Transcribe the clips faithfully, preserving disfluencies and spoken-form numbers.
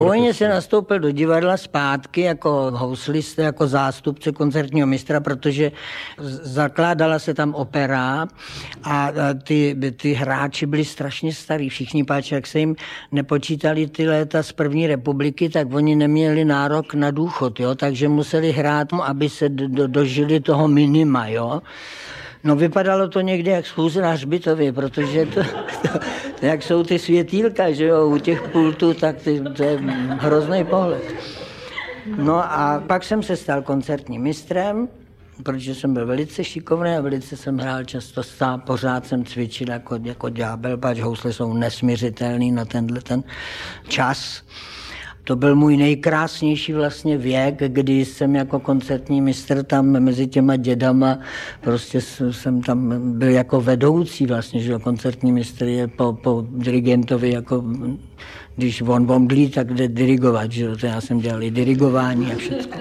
Po vojně se nastoupil do divadla zpátky jako houslista, jako zástupce koncertního mistra, protože zakládala se tam opera a ty, ty hráči byli strašně starí. Všichni páči, jak se jim nepočítali ty léta z první republiky, tak oni neměli nárok na důchod, jo? Takže museli hrát, aby se do, dožili toho minima. Jo? No vypadalo to někdy jak schůze na hřbitově, protože to, to, to, jak jsou ty světýlka, že jo, u těch pultů, tak ty, to je hrozný pohled. No a pak jsem se stal koncertním mistrem, protože jsem byl velice šikovný a velice jsem hrál často sám, pořád jsem cvičil jako, jako ďábel, pač housle jsou nesměřitelný na tenhle ten čas. To byl můj nejkrásnější vlastně věk, kdy jsem jako koncertní mistr tam mezi těma dědama, prostě jsem tam byl jako vedoucí vlastně, že koncertní mistr je po, po dirigentovi jako, když on omdlí, tak jde dirigovat, že to já jsem dělal i dirigování a všechno.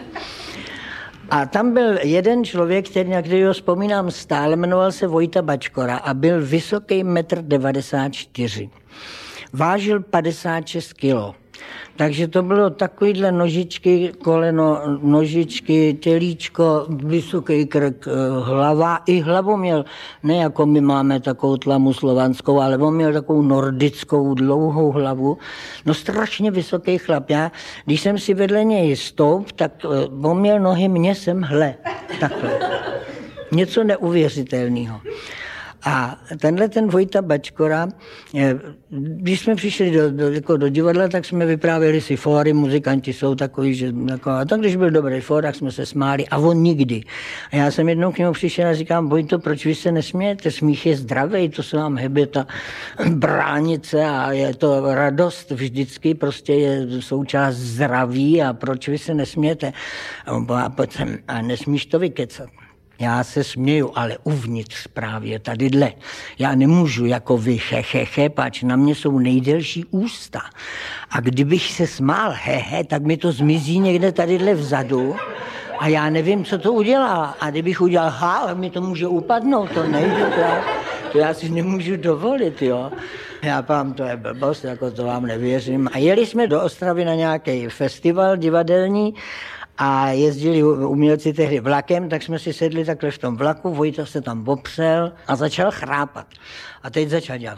A tam byl jeden člověk, který, na kterého vzpomínám stále, jmenoval se Vojta Bačkora a byl vysoký metr devadesát čtyři. Vážil padesát šest kilo. Takže to bylo takovýhle nožičky, koleno, nožičky, tělíčko, vysoký krk, hlava. I hlavu měl, ne jako my máme takovou tlamu slovanskou, ale on měl takovou nordickou, dlouhou hlavu. No strašně vysoký chlap. Já, když jsem si vedle něj stoup, tak on měl nohy mě semhle. Takhle. Něco neuvěřitelného. A tenhle ten Vojta Bačkora, když jsme přišli do, do, jako do divadla, tak jsme vyprávěli si fóry, muzikanti jsou takový, že jako, a tak když byl dobrý fór, tak jsme se smáli a on nikdy. A já jsem jednou k němu přišel a říkám, Vojto, proč vy se nesmějete? Smích je zdravý, to se vám hebe ta bránice a je to radost vždycky, prostě je součást zdraví a proč vy se nesmějete? A on povedal, a nesmíš to vykecat. Já se směju, ale uvnitř právě tadyhle. Já nemůžu jako vy hehehe, pač na mě jsou nejdelší ústa. A kdybych se smál hehe, tak mi to zmizí někde tadyhle vzadu a já nevím, co to udělá. A kdybych udělal ha, mi to může upadnout, to nejde, to já, to já si nemůžu dovolit, jo. Já pám, to je blbost, jako to vám nevěřím. A jeli jsme do Ostravy na nějaký festival divadelní, a jezdili umělci tehdy vlakem, tak jsme si sedli takhle v tom vlaku, Vojta se tam opřel a začal chrápat. A teď začal dělat.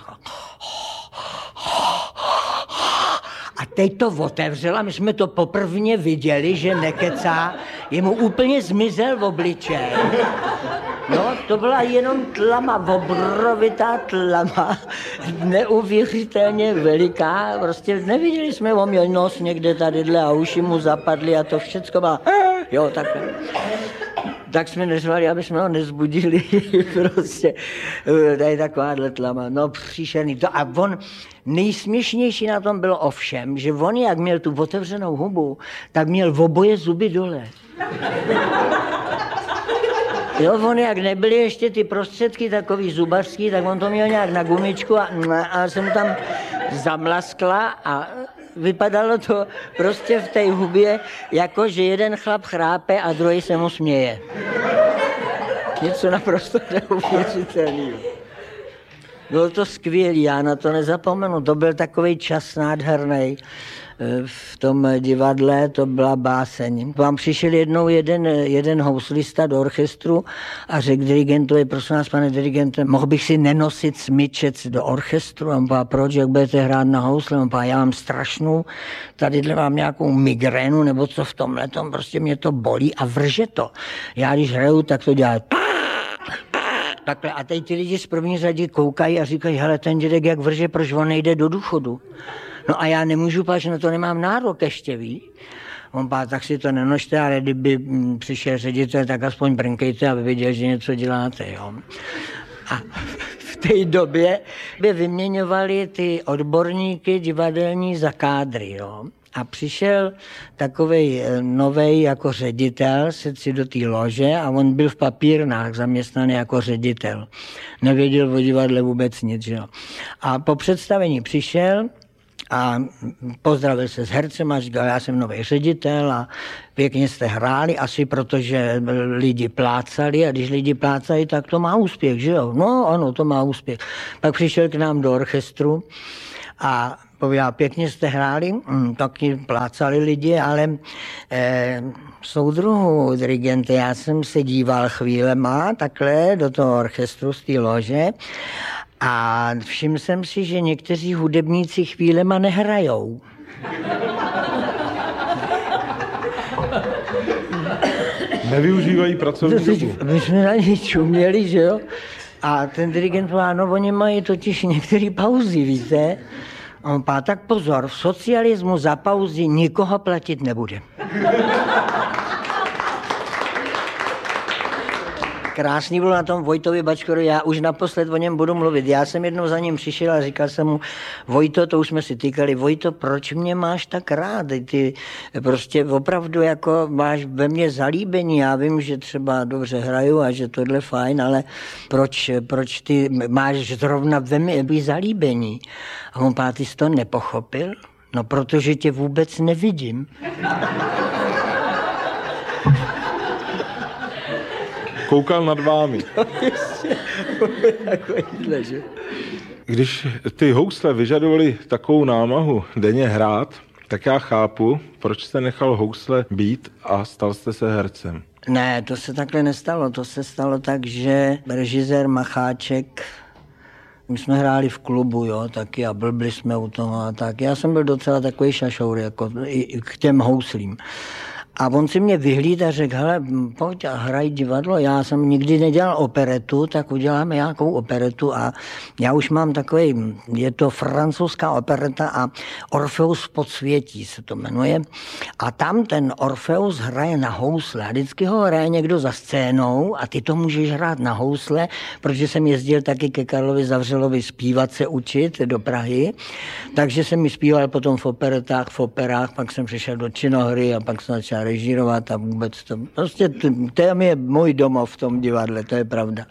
A teď to otevřel a my jsme to poprvně viděli, že nekecá, jemu úplně zmizel v obličej. No, to byla jenom tlama, obrovitá tlama, neuvěřitelně veliká, prostě neviděli jsme, on měl nos někde tadyhle a uši mu zapadly a to všecko má, jo, takhle. Tak jsme neřvali, aby jsme ho nezbudili, prostě, tady takováhle tlama, no příšerný to. A on, nejsměšnější na tom bylo ovšem, že on, jak měl tu otevřenou hubu, tak měl v oboje zuby dole. Jo, on jak nebyly ještě ty prostředky takový zubařský, tak on to měl nějak na gumičku a, a jsem tam zamlaskla a vypadalo to prostě v té hubě, jako že jeden chlap chrápe a druhý se mu směje. Něco naprosto neuvěřitelného. Bylo to skvělý, já na to nezapomenu, to byl takový čas nádherný. V tom divadle to byla báseň. Vám přišel jednou jeden, jeden houslista do orchestru a řekl dirigentovi, prosím vás, pane dirigente, mohl bych si nenosit smyčec do orchestru? A on povedal, proč, jak budete hrát na housle? On povedal, já mám strašnou, tadyhle mám nějakou migrénu, nebo co v tomhle, tom prostě mě to bolí a vrže to. Já když hraju, tak to dělá takhle. A teď ty lidi z první řady koukají a říkají, hele, ten dědek jak vrže, proč on nejde do důchodu? No a já nemůžu, protože na to nemám nárok ještě, ví. On pá, tak si to nenožte, ale kdyby přišel ředitel, tak aspoň brnkejte, aby viděl, že něco děláte, jo. A v té době by vyměňovali ty odborníky divadelní za kádry, jo. A přišel takovej novej jako ředitel, sedl si do té lože a on byl v papírnách zaměstnaný jako ředitel. Nevěděl o divadle vůbec nic, jo. A po představení přišel a pozdravil se s hercem a říkal, já jsem nový ředitel a pěkně jste hráli, asi protože lidi plácali a když lidi plácají, tak to má úspěch, že jo? No ano, to má úspěch. Pak přišel k nám do orchestru a odpovídá, pěkně jste hráli, mm, taky plácali lidi, ale eh, soudruhu dirigente, já jsem se díval chvílema takhle do toho orchestru z té lože a všiml jsem si, že někteří hudebníci chvílema nehrajou. Nevyužívají pracovní dobu. My jsme na něj čuměli, že jo? A ten dirigent povedal, no oni mají totiž některé pauzy, víte? A on pá, tak pozor, v socialismu za pauzy nikoho platit nebude. Krásný byl na tom Vojtovi Bačkorovi, já už naposled o něm budu mluvit. Já jsem jednou za ním přišel a říkal jsem mu, Vojto, to už jsme si týkali, Vojto, proč mě máš tak rád? Ty prostě opravdu jako máš ve mně zalíbení, já vím, že třeba dobře hraju a že tohle je fajn, ale proč, proč ty máš zrovna ve mně zalíbení? A on pá, ty jsi to nepochopil? No, protože tě vůbec nevidím. Koukal nad vámi. Když ty housle vyžadovaly takovou námahu denně hrát, tak já chápu, proč jste nechal housle být a stal jste se hercem. Ne, to se takhle nestalo. To se stalo tak, že režisér Macháček, my jsme hráli v klubu, jo, taky a blbli jsme u toho a tak. Já jsem byl docela takový šašour, jako i k těm houslím. A on si mě vyhlíd a řekl, hele, pojď a hraj divadlo. Já jsem nikdy nedělal operetu, tak uděláme nějakou operetu a já už mám takový, je to francouzská opereta a Orfeus v podsvětí se to jmenuje. A tam ten Orfeus hraje na housle. A vždycky ho hraje někdo za scénou a ty to můžeš hrát na housle, protože jsem jezdil taky ke Karlovi Zavřelovi zpívat se učit do Prahy. Takže jsem mi zpíval potom v operetách, v operách, pak jsem přišel do činohry a pak jsem začal režírovat a vůbec to. Prostě to, to je můj domov v tom divadle, to je pravda.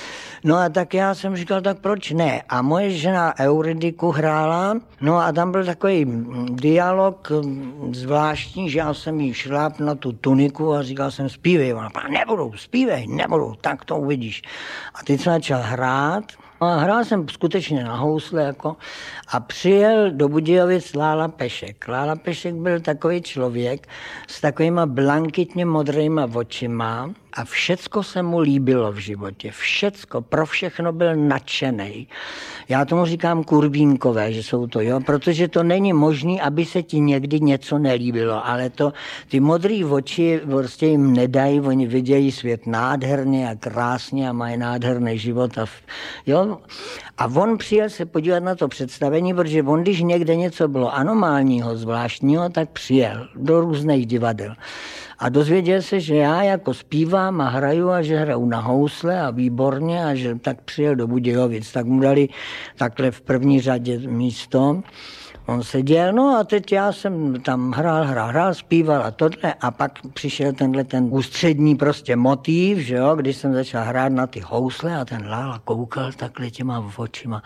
No a tak já jsem říkal, tak proč ne? A moje žena Euridiku hrála, no a tam byl takový dialog zvláštní, že já jsem jí šláp na tu tuniku a říkal jsem, zpívej. Ona říkala, nebudou, zpívej, nebudou, tak to uvidíš. A teď jsem začal hrát. A hrál jsem skutečně na housle jako, a přijel do Budějovic Lála Pešek. Lála Pešek byl takový člověk s takovýma blankitně modrýma očima a všecko se mu líbilo v životě. Všecko, pro všechno byl nadšenej. Já tomu říkám kurvínkové, že jsou to, jo, protože to není možné, aby se ti někdy něco nelíbilo, ale to, ty modrý oči prostě jim nedají, oni vidějí svět nádherně a krásně a mají nádherný život a, jo. A on přijel se podívat na to představení, protože on, když někde něco bylo anomálního, zvláštního, tak přijel do různých divadel. A dozvěděl se, že já jako zpívám a hraju a že hraju na housle a výborně a že tak přijel do Budějovic. Tak mu dali takhle v první řadě místo. On seděl, no a teď já jsem tam hrál, hrál, hrál, zpíval a tohle a pak přišel tenhle ten ústřední prostě motiv, že jo, když jsem začal hrát na ty housle a ten Lála koukal takhle těma očima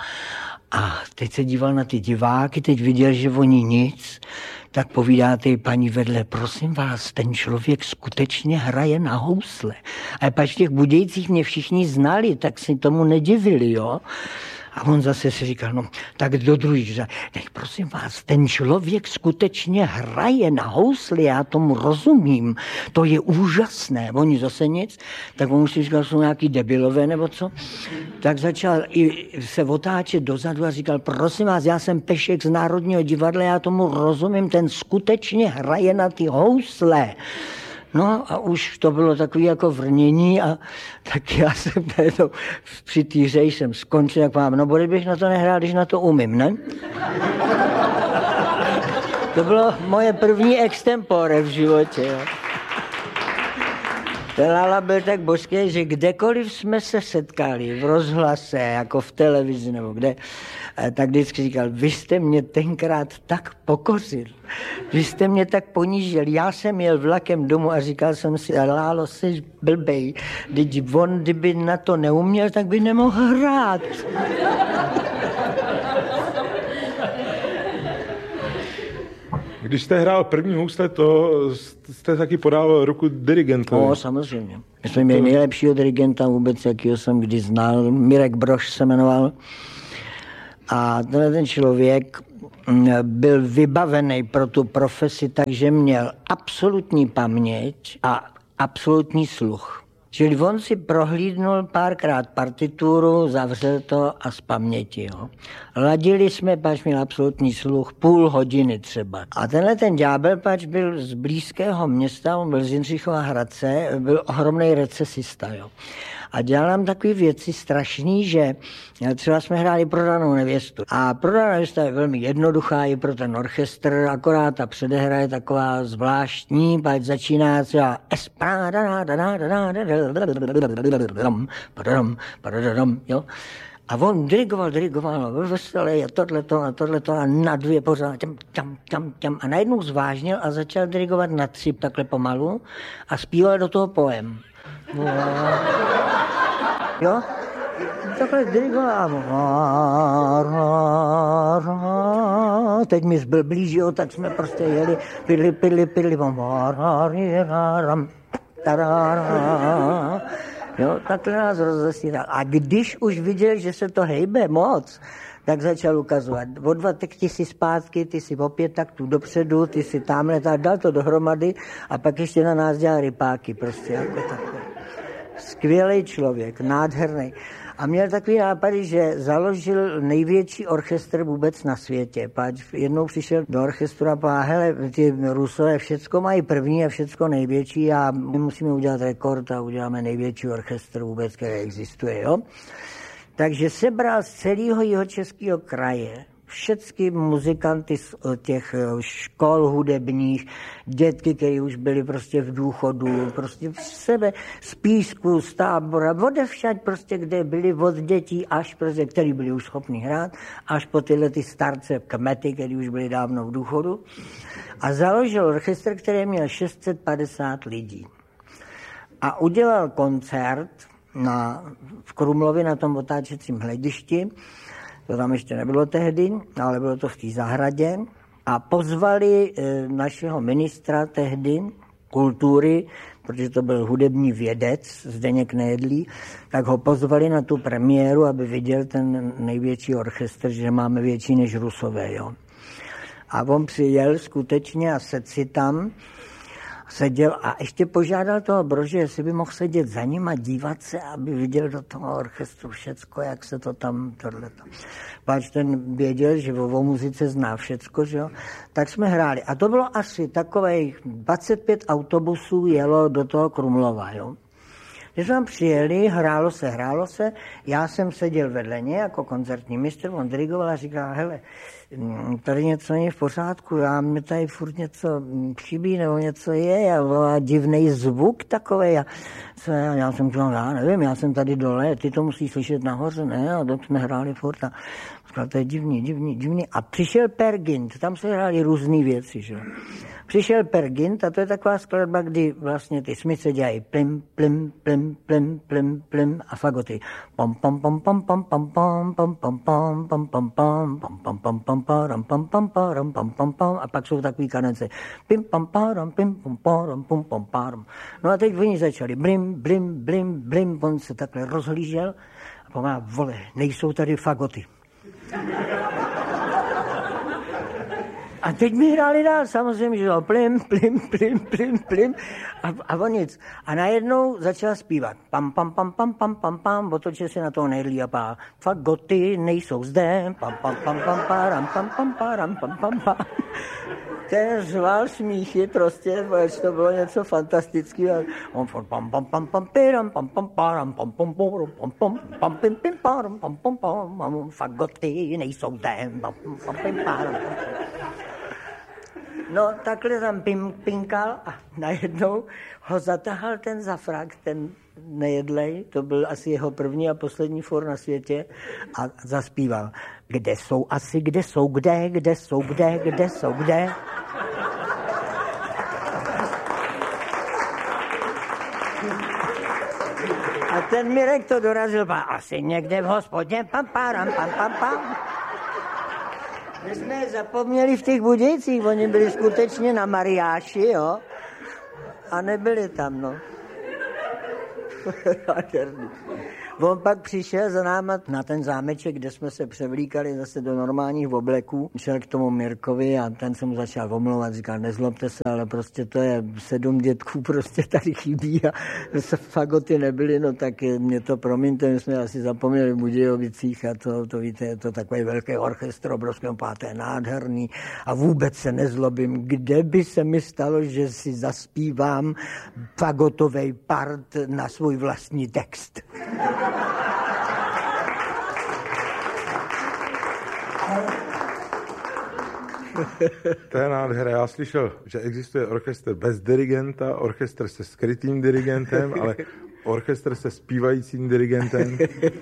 a teď se díval na ty diváky, teď viděl, že oni nic, tak povídá té paní vedle, prosím vás, ten člověk skutečně hraje na housle. A pak v těch Budějcích mě všichni znali, tak si tomu nedivili, jo. A on zase si říkal, no, tak do druhý, ne, prosím vás, ten člověk skutečně hraje na housli, já tomu rozumím, to je úžasné. Oni zase nic, tak on si říkal, jsou nějaký debilové nebo co. Tak začal i se otáčet dozadu a říkal, prosím vás, já jsem Pešek z Národního divadla, já tomu rozumím, ten skutečně hraje na ty housle. No a už to bylo takový jako vrnění a tak já jsem to při té hře jsem skončil, jak vám, no bude bych na to nehrál, když na to umím, ne? To bylo moje první extempore v životě, jo. Ten Lála byl tak božský, že kdekoliv jsme se setkali, v rozhlase, jako v televizi nebo kde, tak vždycky říkal, vy jste mě tenkrát tak pokořil, vy jste mě tak ponížil, já jsem jel vlakem domů a říkal jsem si, Lálo, jsi blbej, když on, kdyby na to neuměl, tak by nemohl hrát. Když jste hrál první housle, to jste taky podával ruku dirigentovi. No, samozřejmě. My jsme měli nejlepšího dirigenta vůbec, jakýho jsem kdy znal. Mirek Brož se jmenoval. A tenhle ten člověk byl vybavený pro tu profesi, takže měl absolutní paměť a absolutní sluch. Čili on si prohlídnul párkrát partituru, zavřel to a z paměti. Jo. Ladili jsme, pač měl absolutní sluch, půl hodiny třeba. A tenhle ten ďábel, pač byl z blízkého města, on byl z Jindřichova Hradce, byl ohromný recesista. Jo. A dělal nám takové věci strašný, že třeba jsme hráli Prodanou nevěstu. A Prodaná nevěsta je velmi jednoduchá i pro ten orchestr, akorát ta předehra je taková zvláštní, pak začíná třeba jo. A on dirigoval, dirigoval, byl veselý a tohleto a tohleto a na dvě pořád, tam, tam, tam, tam. A najednou zvážnil a začal dirigovat na tři takhle pomalu a zpíval do toho poem. Jo? Takhle dirigoval. Teď mi zbyl blíž, jo, tak jsme prostě jeli, pili, pili, pili, jo, takhle nás rozesíral. A když už viděl, že se to hejbe moc, tak začal ukazovat. O dva takti si zpátky, ty si opět taktů dopředu, ty si tamhle, tak dal to dohromady a pak ještě na nás dělal rypáky, prostě jako takové. Skvělý člověk, nádherný. A měl takový nápady, že založil největší orchestr vůbec na světě. Páč jednou přišel do orchestru a povedal, hele, ty Rusové všecko mají první a všecko největší a my musíme udělat rekord a uděláme největší orchestr vůbec, který existuje, jo. Takže sebral z celého jihočeského kraje všechny muzikanty z těch škol hudebních, dětky, které už byly prostě v důchodu, prostě v sebe z Písku, z Tábora, odevšať prostě, kde byli od dětí až prostě, který byli už schopni hrát, až po tyhle ty starce kmety, které už byli dávno v důchodu. A založil orchestr, který měl šest set padesát lidí. A udělal koncert na, v Krumlově na tom otáčecím hledišti. To tam ještě nebylo tehdy, ale bylo to v té zahradě. A pozvali e, našeho ministra tehdy kultury, protože to byl hudební vědec Zdeněk Nejedlý, tak ho pozvali na tu premiéru, aby viděl ten největší orchestr, že máme větší než Rusové. Jo. A on přijel skutečně a sedl si tam, seděl a ještě požádal toho Brože, jestli by mohl sedět za ním a dívat se, aby viděl do toho orchestru všecko, jak se to tam tohleto. Páč ten věděl, že o, o muzice zná všecko, že jo? Tak jsme hráli. A to bylo asi takových dvacet pět autobusů jelo do toho Krumlova, jo. Když jsme přijeli, hrálo se, hrálo se, já jsem seděl vedle něj jako koncertní mistr, on dirigoval a říkal, hele, tady něco není v pořádku, já mě tady furt něco chybí, nebo něco je, a divnej zvuk takovej. A já jsem říkal, já nevím, já jsem tady dole, ty to musíš slyšet nahoře, ne? A tak jsme hráli furt a říkal, to je divný, divný, divný. A přišel Per Gynt, tam se hráli různý věci, že? Přišel Per Gynt a to je taková skladba, kdy vlastně ty smyce dělají plim, plim, plim, plim, plim, plim a fagoty. Pom, pom, pom, pom, pom, pom, pom, pom, pom, pom, pom, pom, pom, pom, pom, pom, pom, param, pom, pom, param, pom, pom, pom, a pak jsou takový kadence. Pim, pom, param, pim, pom, param, pom, pom, param. No a teď oni začali blim, blim, blim, blim, on se takhle rozhlížel a pomáhá, vole, nejsou tady fagoty. A teď mi hráli dál, samozřejmě, že jo, plim, plim, plim, plim, plim a, a on nic. A najednou začal zpívat. Pam, pam, pam, pam, pam, pam, pam, otočil se na toho Nejedlí a pá. Fagoty nejsou zde, pam, pam, pam, pam, param, pam, pam, param, pam, pam, pam. Ten řval smíchy prostě, protože to bylo něco fantastického. On furt pam, pam, pam, pam, piram, pam, pam, param, pam, pam, pam, pam, pam, pam, pim, pim, param, pam, pam, pam, fagoty nejsou zde, pam, pam, pim, param. No, takhle tam pim, pinkal a najednou ho zatahal ten zafrak, ten Nejedlej, to byl asi jeho první a poslední for na světě a zaspíval. Kde jsou asi, kde jsou, kde, kde jsou, kde, kde jsou, kde. A ten Mirek to dorazil, pa, asi někde v hospodě, pam, param, pam, pam, pam. My jsme je zapomněli v těch Budějcích, oni byli skutečně na mariáši, jo, a nebyli tam, no. On pak přišel za náma na ten zámeček, kde jsme se převlíkali zase do normálních obleků. Šel k tomu Mirkovi a ten se mu začal omlouvat, říkal, nezlobte se, ale prostě to je sedm dětků, prostě tady chybí a se fagoty nebyly, no tak mě to promiňte, my jsme asi zapomněli v Budějovicích a to, to víte, je to takový velký orchestr, obrovský páté, nádherný a vůbec se nezlobím, kde by se mi stalo, že si zaspívám fagotovej part na svůj vlastní text. To je nádhera. Já slyšel, že existuje orchestr bez dirigenta, orchestr se skrytým dirigentem, ale orchestr se zpívajícím dirigentem.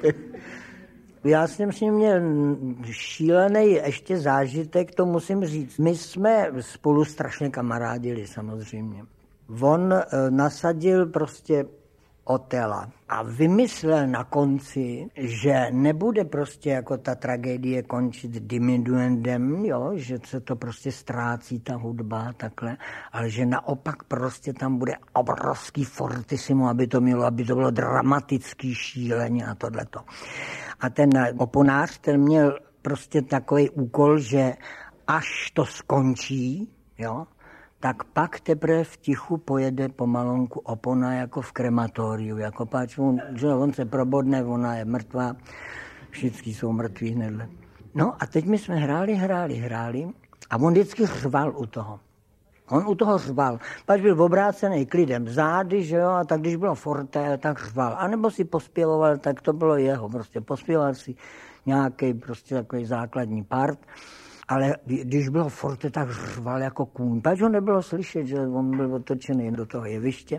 Já jsem s ním měl šílený ještě zážitek, to musím říct. My jsme spolu strašně kamarádili samozřejmě. On nasadil prostě Otela a vymyslel na konci, že nebude prostě jako ta tragédie končit diminuendem, jo, že se to prostě ztrácí ta hudba takhle, ale že naopak prostě tam bude obrovský fortissimo, aby to mělo, aby to bylo dramatický šíleně a tohleto. A ten oponář, ten měl prostě takový úkol, že až to skončí, jo, tak pak teprve v tichu pojede pomalonku opona jako v krematoriu, jako páč, on, že on se probodne, ona je mrtvá, všichni jsou mrtví hnedle. No a teď my jsme hráli, hráli, hráli a on vždycky řval u toho. On u toho řval, páč byl obrácený klidem zády, že jo, a tak když bylo forte, tak řval. A nebo si pospěvoval, tak to bylo jeho, prostě pospěval si nějaký prostě takový základní part. Ale když bylo forte, tak řval jako kůň. Pač ho nebylo slyšet, že on byl otočený do toho jeviště.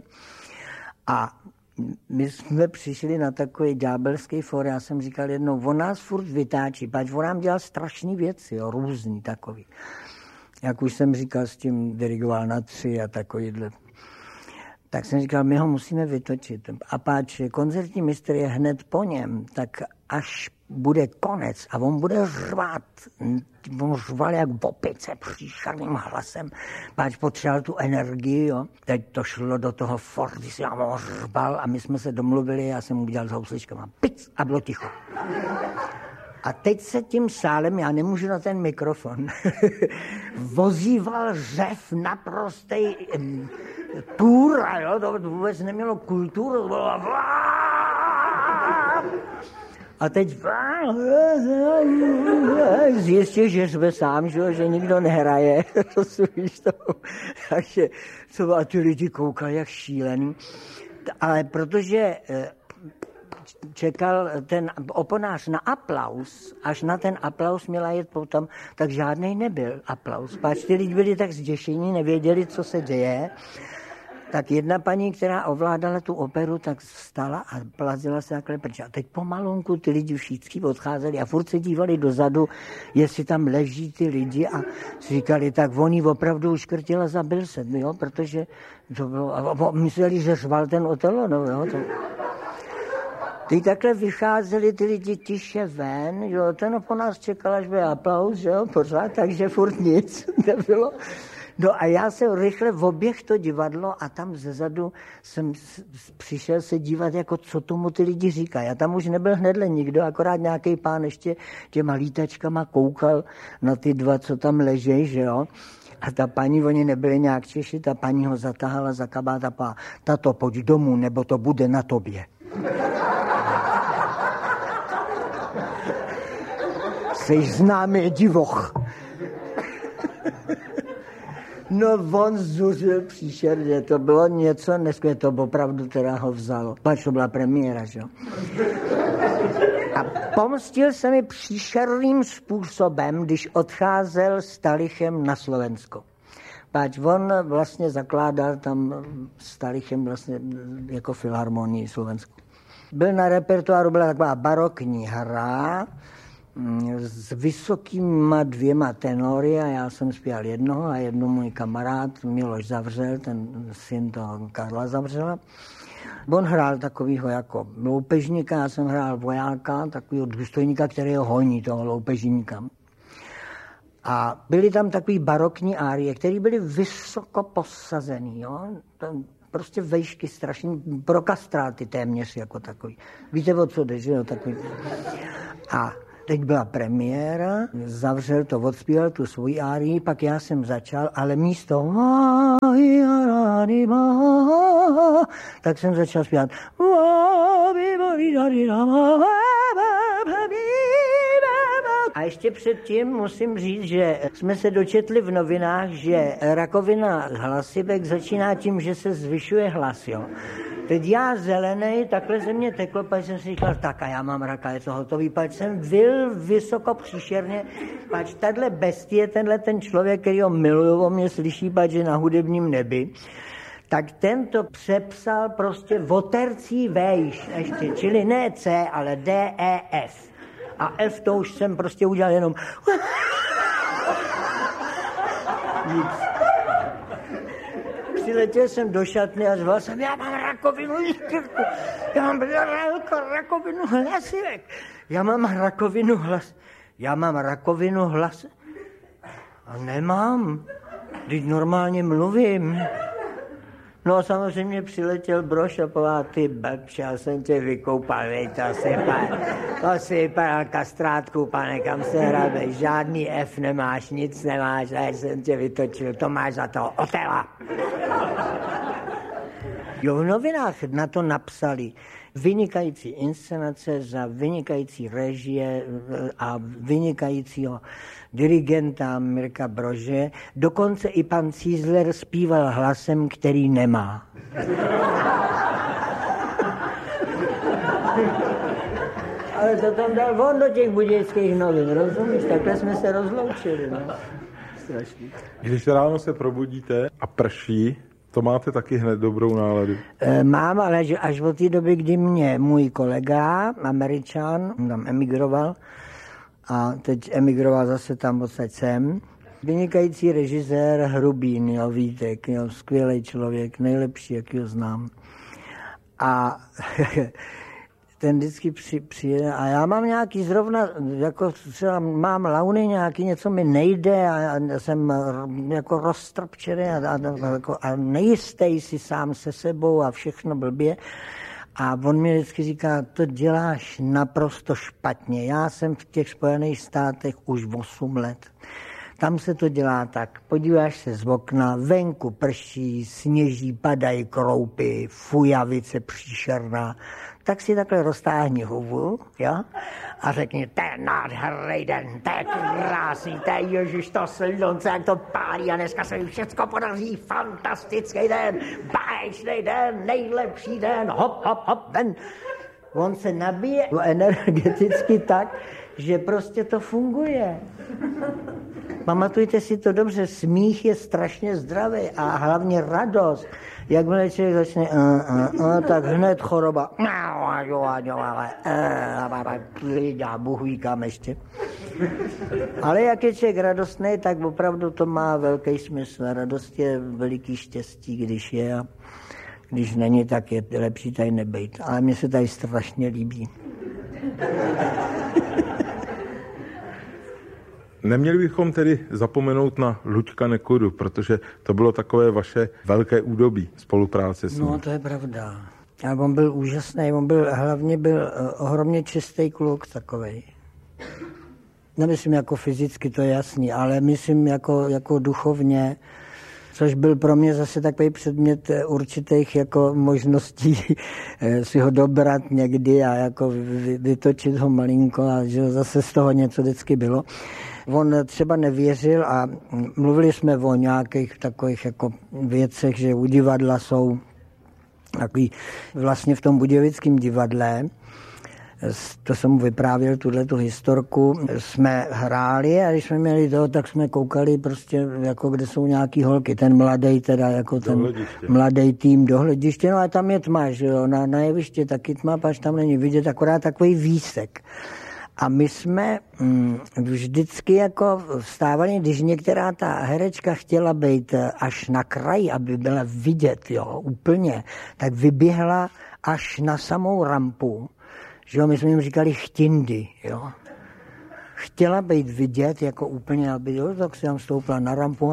A my jsme přišli na takový ďábelský for. Já jsem říkal jednou, on nás furt vytáčí. Pač on nám dělal strašný věci, jo, různý takový. Jak už jsem říkal, s tím dirigoval na tři a takovýhle. Tak jsem říkal, my ho musíme vytočit. A páč koncertní mistr je hned po něm, tak až bude konec a on bude řvát. On řval jak v opice příšerným hlasem. Páč potřeboval tu energii, jo. Teď to šlo do toho forty, já mu řval a my jsme se domluvili, já jsem mu udělal s housličkama. Pic a bylo ticho. A teď se tím sálem, já nemůžu na ten mikrofon, vozíval řev naprostej půra, jo, to vůbec nemělo kulturu, to bylo a teď zjistil, že řve sám, že, že nikdo nehraje, rozumíš to, takže to a ty lidi koukali jak šílený, ale protože čekal ten oponář na aplaus, až na ten aplaus měla jet potom, tak žádnej nebyl aplaus. Páč ty lidi byli tak zděšení, nevěděli, co se děje. Tak jedna paní, která ovládala tu operu, tak vstala a plazila se takhle pryč. A teď pomalonku ty lidi všichni odcházeli a furt se dívali dozadu, jestli tam leží ty lidi a říkali, tak oni opravdu uškrtila za Bilset, jo, protože to bylo, a mysleli, že řval ten Otelo, no jo, to... Ty takhle vycházeli ty lidi tiše ven, jo, ten po nás čekal, až bude aplaus, jo, pořád, takže furt nic nebylo. No a já jsem rychle oběh to divadlo a tam zezadu jsem přišel se dívat, jako co tomu ty lidi říkají. A tam už nebyl hnedle nikdo, akorát nějaký pán ještě těma lítačkama koukal na ty dva, co tam ležej, že jo. A ta paní, oni nebyli nějak Češi, ta paní ho zatáhala za kabát a pá, tato, pojď domů, nebo to bude na tobě. Jseš známý divoch. No on zuřil příšerně, to bylo něco neskvělé, to opravdu teda ho vzalo. Pač to byla premiéra, že jo. A pomstil se mi příšerným způsobem, když odcházel s Talichem na Slovensko. Pač on vlastně zakládal tam s Talichem vlastně jako filharmonii Slovensku. Byl na repertoáru, byla taková barokní hra, s vysokýma dvěma tenory a já jsem zpíval jednoho a jednou můj kamarád Miloš Zavřel, ten syn toho Karla Zavřela. On hrál takovýho jako loupežníka, já jsem hrál vojáka, takovýho důstojníka, který ho honí, toho loupežníka. A byly tam takový barokní árie, které byly vysoko posazený, jo. Prostě vejšky strašný, pro kastráty téměř jako takový. Víte, o co jde, že jo, takový. A teď byla premiéra, zavřel to, odspíval tu svoji árii, pak já jsem začal, ale místo tak jsem začal zpívat. A ještě předtím musím říct, že jsme se dočetli v novinách, že rakovina hlasivek začíná tím, že se zvyšuje hlas, jo. Teď já zelenej, takhle ze mě teklo, pak jsem si říkal, tak a já mám raka, je to hotový, pak jsem vyl vysoko příšerně, pač tahle bestie, tenhle ten člověk, který ho miluju, o mě slyší, pač je na hudebním nebi, tak tento přepsal prostě votercí vejš ještě, čili ne C, ale D, E, F. A F to už jsem prostě udělal jenom nic. Přiletěl jsem do šatny a zval jsem, já mám rakovinu jízkyrku, já mám rakovinu hlasivek, já mám rakovinu hlas, já mám rakovinu hlas, a nemám, když normálně mluvím. No samozřejmě přiletěl Brož a povedal, ty blbče, já jsem tě vykoupal, vej, to si pan, to si pan kastrátku, pane, kam se hrabe, žádný F nemáš, nic nemáš, a já jsem tě vytočil, to máš za to Otela. Jo, v novinách na to napsali vynikající inscenace za vynikající režie a vynikajícího dirigenta Mirka Brože. Dokonce i pan Cízler zpíval hlasem, který nemá. Ale to tam dal on do těch budějských novin, rozumíš? Takhle jsme se rozloučili, no. Strašný. Když ráno se probudíte a prší, to máte taky hned dobrou náladu? E, mám, ale až od té doby, kdy mě můj kolega, Američan, tam emigroval, a teď emigroval zase tam odsaď sem. Vynikající režisér Hrubín, jo, Vítek, jo, skvělý člověk, nejlepší, jaký ho znám. A ten vždycky při, přijede a já mám nějaký zrovna, jako třeba mám launy nějaký, něco mi nejde a, a jsem jako roztrpčený a, a, jako, a nejistý si sám se sebou a všechno blbě. A on mi vždycky říká, to děláš naprosto špatně. Já jsem v těch Spojených státech už osm let. Tam se to dělá tak. Podíváš se z okna, venku prší, sněží, padají kroupy, fujavice příšerná. Tak si takhle roztáhni hubu, jo? A řekni, to je nádherný den, to je krásný, to je ježiš, to slunce, jak to pálí a dneska se mi všecko podaří, fantastický den, báječný den, nejlepší den, hop, hop, hop, ven. On se nabije energeticky tak, že prostě to funguje. Pamatujte si to dobře, smích je strašně zdravý a hlavně radost. Jakmile člověk začne, uh, uh, uh, tak hned choroba. Já Bůh ví kam ještě. Ale jak je člověk radostný, tak opravdu to má velký smysl. Radost je veliký štěstí, když je a když není, tak je lepší tady nebejt. Ale mně se tady strašně líbí. Neměli bychom tedy zapomenout na Luďka Nekodu, protože to bylo takové vaše velké údobí spolupráce s ním. No, to je pravda. A on byl úžasný, on byl, hlavně byl ohromně čistý kluk takovej. Nemyslím jako fyzicky, to je jasný, ale myslím jako, jako duchovně, což byl pro mě zase takový předmět určitých jako možností si ho dobrat někdy a jako vytočit ho malinko a že zase z toho něco vždycky bylo. On třeba nevěřil a mluvili jsme o nějakých takových jako věcech, že u divadla jsou takový vlastně v tom budějovickém divadle, to jsem mu vyprávěl, tuhletu historku, jsme hráli a když jsme měli to, tak jsme koukali prostě, jako kde jsou nějaký holky, ten mladý teda, jako ten mladý tým do hlediště, no a tam je tma, že jo, na, na jeviště taky tma, pač tam není vidět, akorát takový výsek. A my jsme mm, vždycky jako vstávali, když některá ta herečka chtěla být až na kraji, aby byla vidět, jo, úplně, tak vyběhla až na samou rampu, že jo, my jsme jim říkali chtindy, jo. chtěla být vidět, jako úplně, aby, jo, tak si tam stoupla na rampu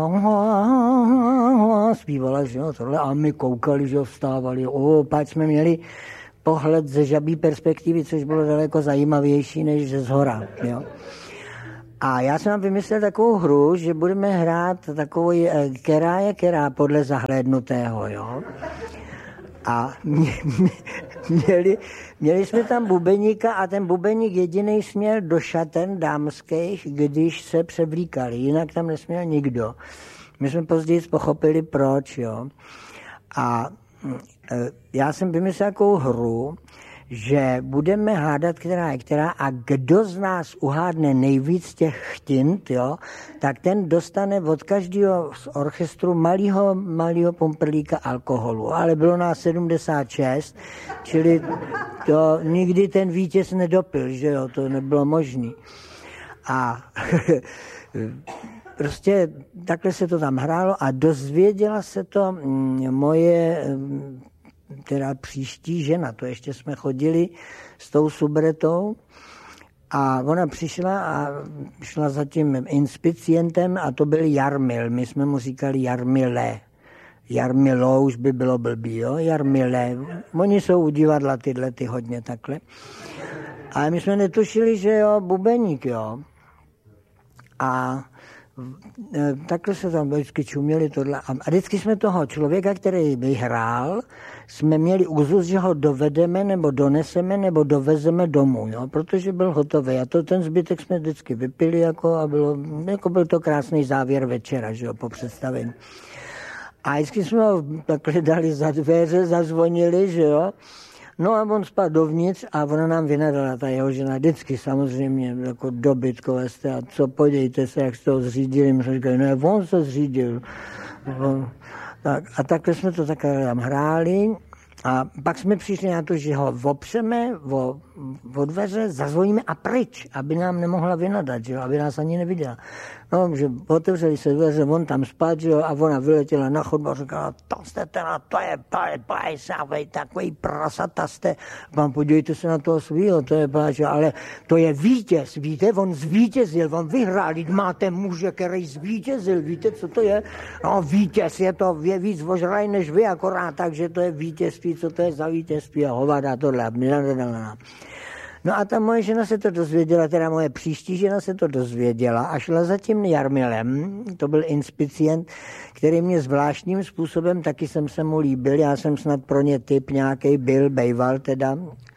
a zpívala, že jo, tohle, a my koukali, že jo, vstávali, o, pak jsme měli pohled ze žabí perspektivy, což bylo daleko zajímavější, než ze zhora, jo. A já jsem vám vymyslel takovou hru, že budeme hrát takový, která je která podle zahlédnutého, jo. A mě, mě, měli, měli jsme tam bubeníka a ten bubeník jedinej směl do šaten dámských, když se převlíkali, jinak tam nesměl nikdo. My jsme později pochopili proč, jo. A já jsem vymyslel takovou hru, že budeme hádat, která je která, a kdo z nás uhádne nejvíc těch chtint, jo, tak ten dostane od každého z orchestru malýho, malýho pumperlíka alkoholu. Ale bylo nás sedmdesát šest, čili to nikdy ten vítěz nedopil, že jo, to nebylo možný. A prostě takhle se to tam hrálo a dozvěděla se to moje teda příští žena, to ještě jsme chodili s tou subretou a ona přišla a šla za tím inspicientem a to byl Jarmil, my jsme mu říkali Jarmile. Jarmilo už by bylo blbý, jo, Jarmile. Oni jsou u divadla tyhle ty hodně takhle. Ale my jsme netušili, že jo, bubeník, jo. A takhle se tam vždycky čuměli tohle. A vždycky jsme toho člověka, který by hrál, jsme měli úzus, že ho dovedeme, nebo doneseme, nebo dovezeme domů, jo? Protože byl hotový. A to ten zbytek jsme vždycky vypili, jako, a bylo, jako byl to krásný závěr večera, že jo, po představení. A vždycky jsme ho takhle dali za dveře, zazvonili, že jo. No a on spadl dovnitř a ona nám vynadala, ta jeho žena, vždycky samozřejmě, jako dobytkové jste, a co, podívejte se, jak jste ho zřídili. My jsme říkali, ne, on se zřídil. On, tak, a takhle jsme to takhle tam hráli a pak jsme přišli na to, že ho opřeme o, o dveře, zazvoníme a pryč, aby nám nemohla vynadat, že jo, aby nás ani neviděla. No, že otevřeli se dveře, on tam spát, že jo, a ona vyletěla na chodbu a říkala, to jste teda, to je pajsavej, takový prasata jste. Vám podívejte se na toho svýho, to je páč, ale to je vítěz, víte, on zvítězil, on vyhrál, máte muže, který zvítězil, víte, co to je? No, vítěz, je to je víc vožraj než vy akorát, takže to je vítězství, co to je za vítězství a hovada tohle. No a ta moje žena se to dozvěděla, teda moje příští žena se to dozvěděla a šla za tím Jarmilem, to byl inspicient, který mě zvláštním způsobem, taky jsem se mu líbil, já jsem snad pro ně typ nějaký byl, bejval teda.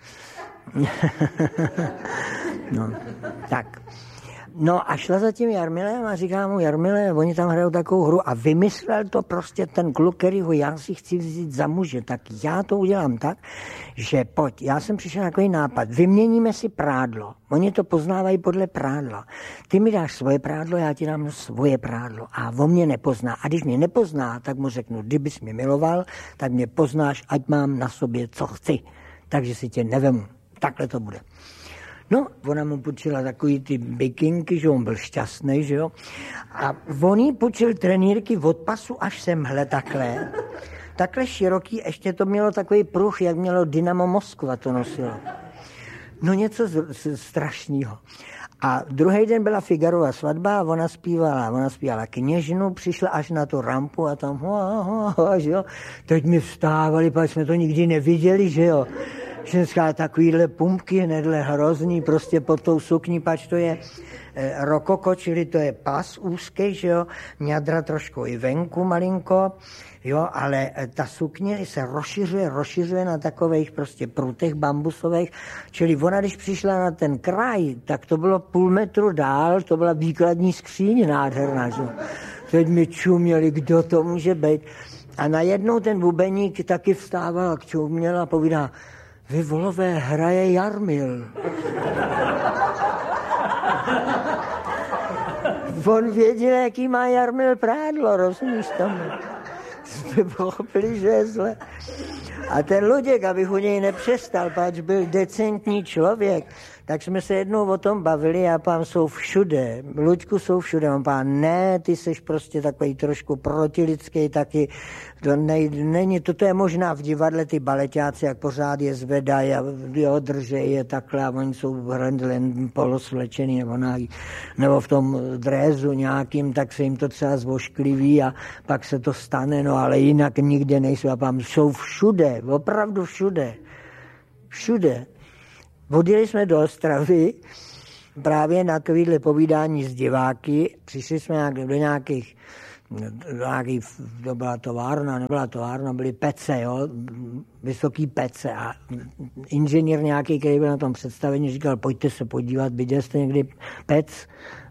No, tak. No a šla za tím Jarmilem a říká mu, Jarmile, oni tam hrajou takovou hru a vymyslel to prostě ten kluk, kterýho já si chci vzít za muže, tak já to udělám tak, že pojď, já jsem přišel na takový nápad, vyměníme si prádlo, oni to poznávají podle prádla, ty mi dáš svoje prádlo, já ti dám svoje prádlo a on mě nepozná a když mě nepozná, tak mu řeknu, kdybys mě miloval, tak mě poznáš, ať mám na sobě, co chci, takže si tě nevemu, takhle to bude. No, ona mu půjčila takový ty bikinky, že on byl šťastný, že jo. A on jí půjčil trenýrky od pasu až semhle takhle. Takhle široký, ještě to mělo takový pruh, jak mělo Dynamo Moskva to nosilo. No něco z, z, strašného. A druhý den byla Figarova svatba a ona zpívala, ona zpívala Kněžnu, přišla až na tu rampu a tam, ho, ho, ho, že jo. Teď mi vstávali, pak jsme to nikdy neviděli, že jo. Ženská takovýhle pumpky, hnedle hrozný, prostě pod tou sukní, pač to je e, rokoko, čili to je pas úzký, že jo, ňadra trošku i venku malinko, jo, ale e, ta sukně se rozšiřuje, rozšiřuje na takových prostě prutech bambusových, čili ona, když přišla na ten kraj, tak to bylo půl metru dál, to byla výkladní skříň nádherná, že jo. Teď mi čuměli, kdo to může být. A najednou ten bubeník taky vstával a čuměl a povídá, vy volové, hraje Jarmil. On věděl, jaký má Jarmil prádlo, rozumíš tomu? Jsme pochopili, že je zle. A ten Luděk, abych u něj nepřestal, pač byl decentní člověk, tak jsme se jednou o tom bavili a pán jsou všude. Luďku jsou všude. On pán, ne, ty seš prostě takový trošku protilidský taky. To nej, není, toto je možná v divadle ty baletáci, jak pořád je zvedají a jo, držej je takhle a oni jsou jen polosvlečený nebo, na, nebo v tom drézu nějakým, tak se jim to třeba zvoškliví a pak se to stane, no ale jinak nikde nejsou. A pán jsou všude, opravdu všude. Všude. Odjeli jsme do Ostravy právě na takovýhle povídání s diváky. Přišli jsme do nějakých, do nějakých, to byla továrna, nebyla továrna, byly pece, jo, vysoký pece a inženýr nějaký, který byl na tom představení, říkal, pojďte se podívat, viděl jste někdy pec?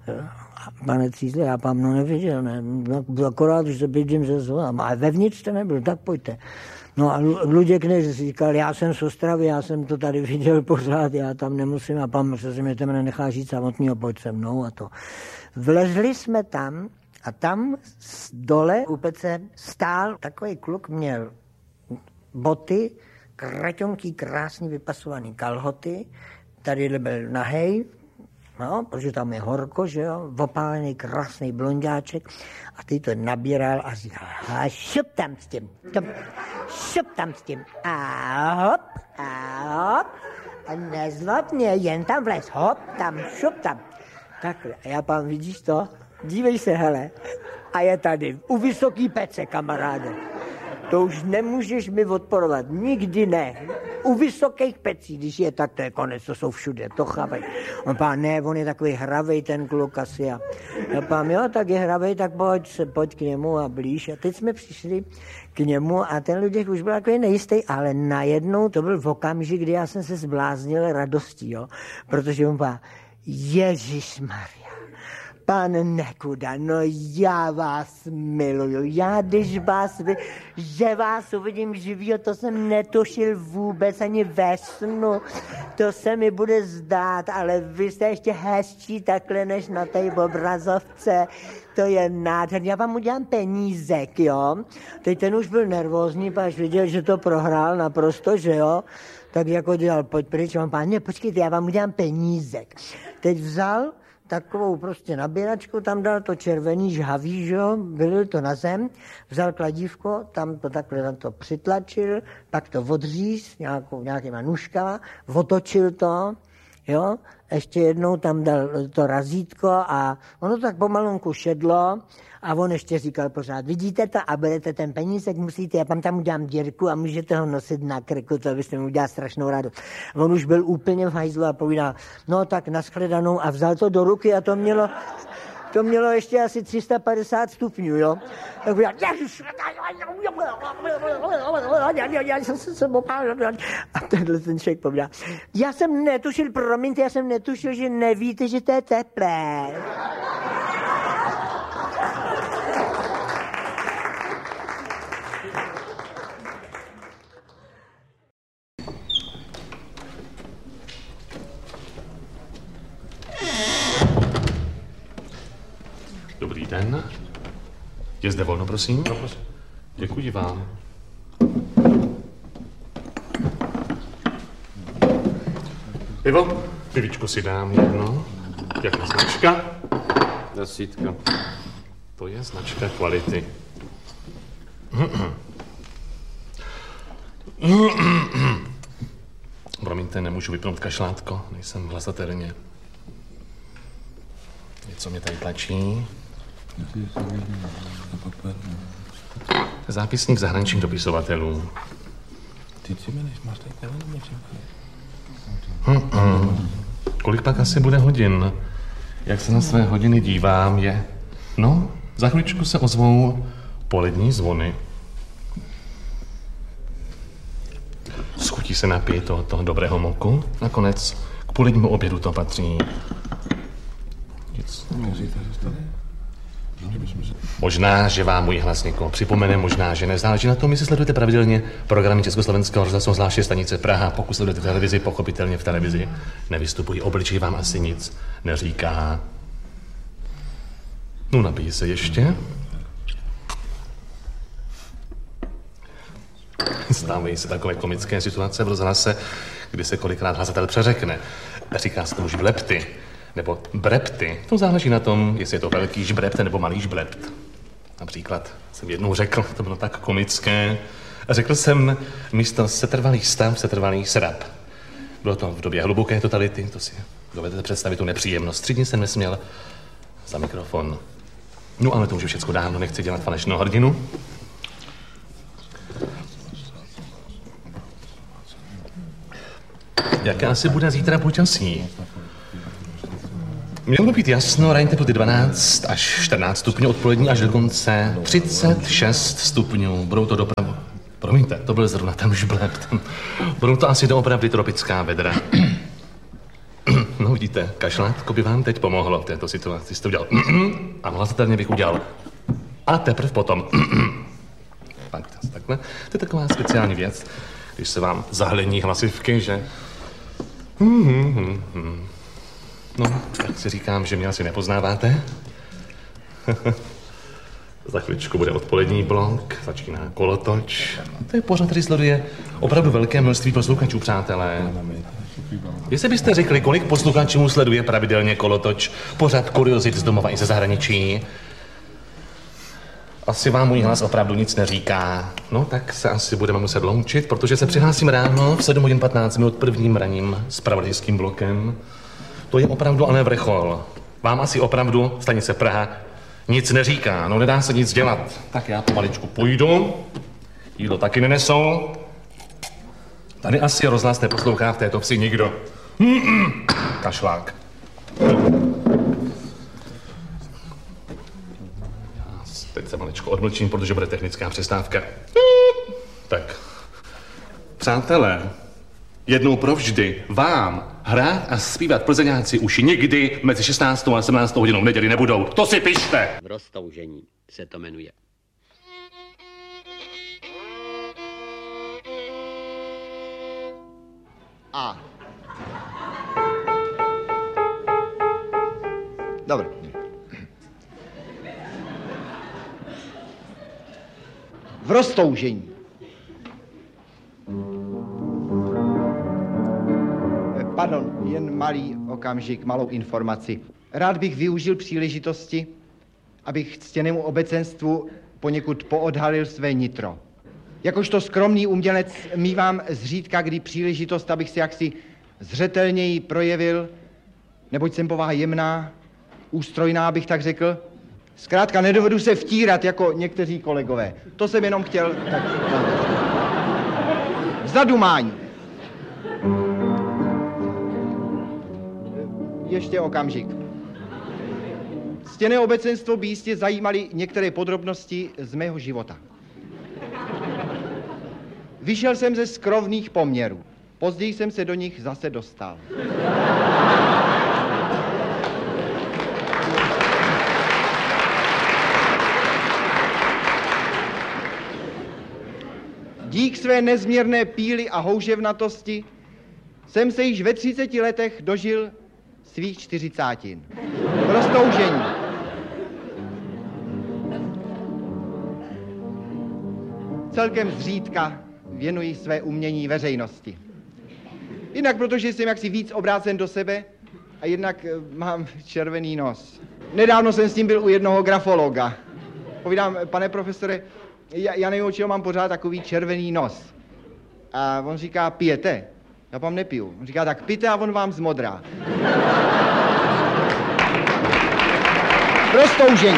Pane Cízle, já pán no neviděl, ne, no, akorát, že se bydím ze zvonem, ale vevnitř jste nebyl, tak pojďte. No a Luděk než říkal, já jsem z Ostravy, já jsem to tady viděl pořád, já tam nemusím a pan se mi to nechá říct samotného, pojď se mnou a to. Vlezli jsme tam a tam dole u pece stál takový kluk, měl boty, kraťonký, krásný vypasovaný kalhoty, tady byl nahej, no, protože tam je horko, že jo, opálený, krásný blondáček a ty to nabíral a říkal, a šup tam s tím, to, šup tam s tím a hop, a hop, a nezlob mě, jen tam vlez, hop, tam, šup tam. Takhle, a já pán, vidíš to? Dívej se, hele, a je tady, u vysoký pece, kamaráde. To už nemůžeš mi odporovat, nikdy ne. U vysokých pecí, když je tak, to je konec, to jsou všude, to chápej. On pán, ne, on je takový hravej ten kluk asi. A já pán, jo, tak je hravej, tak pojď, se, pojď k němu a blíž. A teď jsme přišli k němu a ten Luděk už byl takový nejistý, ale najednou to byl v okamžik, kdy já jsem se zbláznil radostí, jo. Protože on pán, Ježišmarja. Pane Nekuda, no já vás miluju, já když vás, že vás uvidím živýho, to jsem netušil vůbec ani ve snu, to se mi bude zdát, ale vy jste ještě hezčí takhle než na té obrazovce, to je nádherný, já vám udělám penízek, jo, teď ten už byl nervózní, až viděl, že to prohrál naprosto, že jo, tak jako dělal, pojď pryč, on pán, ne, počkejte, já vám udělám penízek, teď vzal takovou prostě nabíračku, tam dal to červený žhavý, že jo, vylil to na zem, vzal kladívko, tam to takhle na to přitlačil, pak to odříz nějakou, nějakýma nůžkama, otočil to, jo, ještě jednou tam dal to razítko a ono to tak pomalonku šedlo a on ještě říkal pořád, vidíte to a berete ten penízek, musíte, já tam tam udělám dírku a můžete ho nosit na krku, to byste mi udělal strašnou radost. On už byl úplně v hajzlu a povídal, no tak nashledanou a vzal to do ruky a to mělo, to mělo ještě asi tři sta padesát stupňů, jo. Tak povídal, já jsem se a tenhle ten člověk povídal, já jsem netušil, promiňte, já jsem netušil, že nevíte, že to je teplé. Dobrý den. Je zde volno, prosím? No, prosím. Děkuji vám. Pivo? Pivičko si dám jedno. Jaká značka? Desítka. To je značka kvality. Promiňte, nemůžu vypnout kašlátko, nejsem v hlasatelně. Něco mě tady tlačí. Zápisník zahraničních dopisovatelů. Ty si mi než máš tady nevím, Kolik pak asi bude hodin? Jak se na své hodiny dívám, je... No, za chvíličku se ozvou polední zvony. Schutí se napít toho, toho dobrého moku. Nakonec k polednímu obědu to patří. Možná, že vám můj hlas někoho připomene, možná, že nezáleží na tom, jestli sledujete pravidelně programy Československého rozhlasu, zvláště stanice Praha. Pokud sledujete televizi, pochopitelně v televizi nevystupují. Obličej vám asi nic neříká. No, napij se ještě. Stávají se takové komické situace v rozhlase, kdy se kolikrát hlasatel přeřekne. Říká se tomu žblepty, nebo brepty. To záleží na tom, jestli je to velký žbrept nebo malý žblept. Například jsem jednou řekl, to bylo tak komické, a řekl jsem místo setrvalý stav, setrvalý srap. Bylo to v době hluboké totality, to si dovedete představit tu nepříjemnost. Tři dny jsem nesměl za mikrofon. No ale to už je všecko dávno, nechci dělat falešnou hrdinu. Jaké asi bude zítra počasí? Mělo by být jasno, ranní teploty dvanáct až čtrnáct stupňů, odpolední až dokonce třicet šest stupňů. Budou to dopravo. Promiňte, to byl zrovna ten žblept. Budou to asi doopravdy tropická vedra. No vidíte, kašlátko by vám teď pomohlo v této situaci. Jste udělal a hlasatelně bych udělal a teprve potom. Tak, takhle. To je taková speciální věc, když se vám zahlení hlasivky, že... No, tak si říkám, že mě asi nepoznáváte. Za chvíličku bude odpolední blok, začíná kolotoč. To je pořád, který sleduje opravdu velké množství posluchačů, přátelé. Jestli byste řekli, kolik posluchačů sleduje pravidelně kolotoč, pořád kuriozit z domova i ze zahraničí, asi vám můj hlas opravdu nic neříká. No, tak se asi budeme muset loučit, protože se přihlásím ráno v sedm hodin patnáct minut prvním ranním zpravodajským blokem. To je opravdu ale vrchol. Vám asi opravdu stanice Praha nic neříká, no nedá se nic dělat. Tak já pomaličku půjdu, jídlo taky nenesou. Tady asi rozhlas neposlouchá v této vsi nikdo. Mm-mm. Kašlák. Já teď se maličko odmlčím, protože bude technická přestávka. Tak, přátelé, jednou provždy vám hrát a zpívat Plzeňáci už nikdy mezi šestnáctou a sedmnáctou hodinou v neděli nebudou. To si pište! V roztoužení se to jmenuje. A. Dobře. V roztoužení. Pardon, jen malý okamžik, malou informaci. Rád bych využil příležitosti, abych ctěnému obecenstvu poněkud poodhalil své nitro. Jakožto skromný umělec mívám zřídka kdy příležitost, abych si jaksi zřetelněji projevil, neboť jsem povaha jemná, ústrojná, abych tak řekl. Zkrátka nedovedu se vtírat jako někteří kolegové. To jsem jenom chtěl tak... Zadumání. Ještě okamžik. Ctěné obecenstvo by jistě zajímaly některé podrobnosti z mého života. Vyšel jsem ze skrovných poměrů. Později jsem se do nich zase dostal. Dík své nezměrné píly a houževnatosti jsem se již ve třiceti letech dožil svých čtyřicátin. Roztoužení. Celkem zřídka věnuji své umění veřejnosti. Jednak protože jsem jaksi víc obrácen do sebe a jednak mám červený nos. Nedávno jsem s tím byl u jednoho grafologa. Povídám, pane profesore, já, já nevím, o čeho mám pořád takový červený nos. A on říká, pijete? Já vám nepiju. On říká, tak pijte a on vám zmodrá. Roztoužení.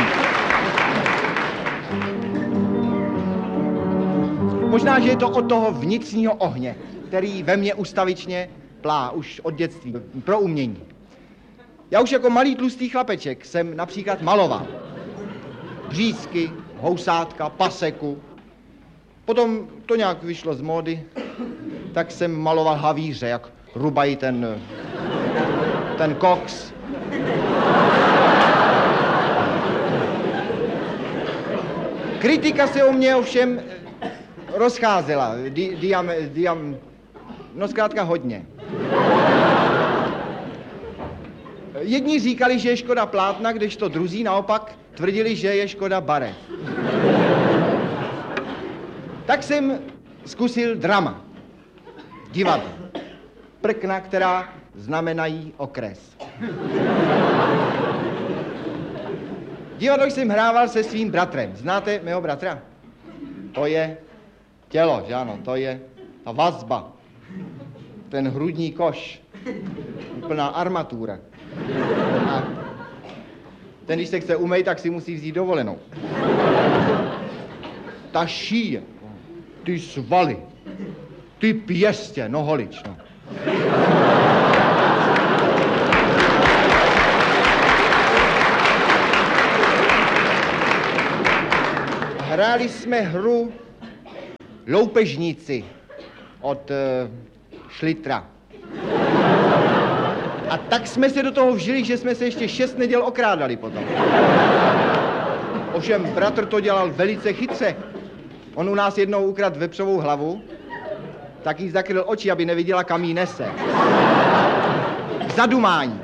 Možná, že je to od toho vnitřního ohně, který ve mně ustavičně plá už od dětství, pro umění. Já už jako malý tlustý chlapeček jsem například maloval břízky, housátka, paseku. Potom to nějak vyšlo z módy, tak jsem maloval havíře, jak rubají ten, ten koks. Kritika se o mě ovšem rozcházela, di, diam, diam, no zkrátka hodně. Jedni říkali, že je škoda plátna, kdežto druzí naopak tvrdili, že je škoda barev. Tak jsem zkusil drama, divadlo. Prkna, která znamenají okres. Divadlo jsem hrával se svým bratrem. Znáte mého bratra? To je tělo, že ano, to je ta vazba. Ten hrudní koš. Úplná armatura. A ten, když se chce umýt, tak si musí vzít dovolenou. Ta šíje, ty svaly, ty pěstě, no holič, no. Hráli jsme hru Loupežníci od uh, Šlitra. A tak jsme se do toho vžili, že jsme se ještě šest neděl okrádali potom. Ovšem bratr to dělal velice chytře. On u nás jednou ukradl vepřovou hlavu, tak jí zakryl oči, aby neviděla, kam jí nese. Zadumání.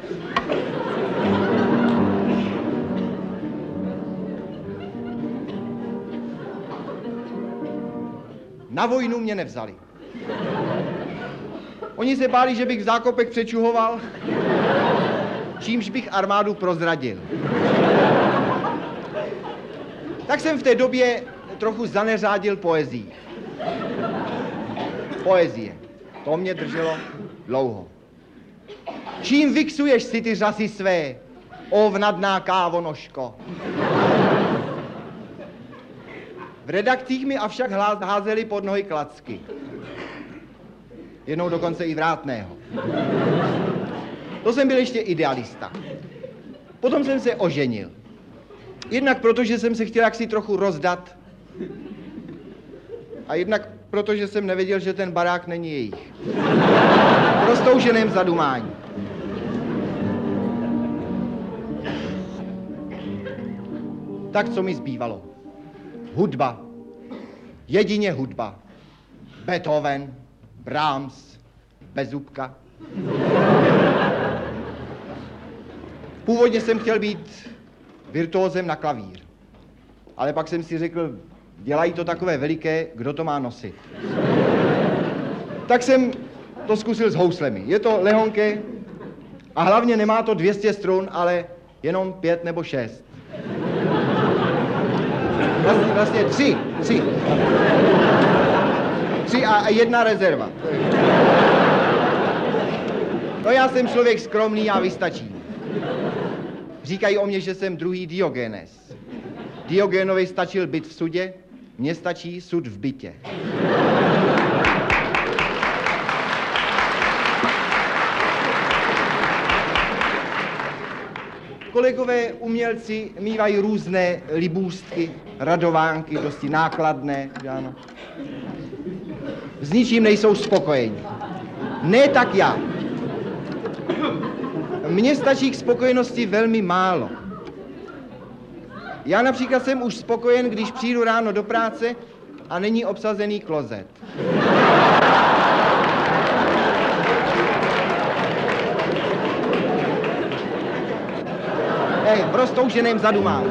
Na vojnu mě nevzali. Oni se báli, že bych v zákopech přečuhoval, čímž bych armádu prozradil. Tak jsem v té době trochu zaneřádil poezii. Poezie. To mě drželo dlouho. Čím vyksuješ si ty řasy své, ovnadná kávonožko? V redakcích mi avšak házeli pod nohy klacky. Jednou dokonce i vrátného. To jsem byl ještě idealista. Potom jsem se oženil. Jednak proto, že jsem se chtěl jaksi trochu rozdat. A jednak proto, že jsem nevěděl, že ten barák není jejich. Roztouženém zadumání. Tak co mi zbývalo? Hudba. Jedině hudba. Beethoven, Brahms, Bezúbka. Původně jsem chtěl být virtuózem na klavír. Ale pak jsem si řekl, dělají to takové veliké, kdo to má nosit. Tak jsem to zkusil s houslemi. Je to lehonké a hlavně nemá to dvě stě strun, ale jenom pět nebo šest. Vlastně, vlastně tři, tři. Tři a, a jedna rezerva. No já jsem člověk skromný, já vystačím. Říkají o mě, že jsem druhý Diogenes. Diogenovi stačil byt v sudě, mně stačí sud v bytě. Kolegové umělci mívají různé libůstky, radovánky, dosti nákladné, že ano. S ničím nejsou spokojeni. Ne tak já. Mně stačí k spokojenosti velmi málo. Já například jsem už spokojen, když přijdu ráno do práce a není obsazený klozet. Hej, v roztouženém zadumání.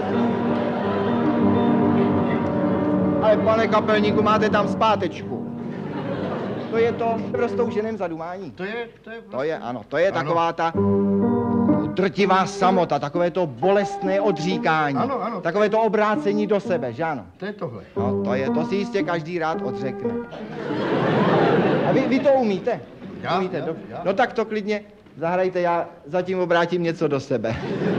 Ale pane kapelníku, máte tam zpátečku. To je to v roztouženém zadumání. To je, to je... To je, ano, to je ano. Taková ta drtivá samota, takové to bolestné odříkání. Ano, ano. Takové to obrácení do sebe, že ano? To je tohle. No, to je, to si jistě každý rád odřekne. A vy, vy to umíte? Já, umíte? já, Do... já. No tak to klidně zahrajte, já zatím obrátím něco do sebe.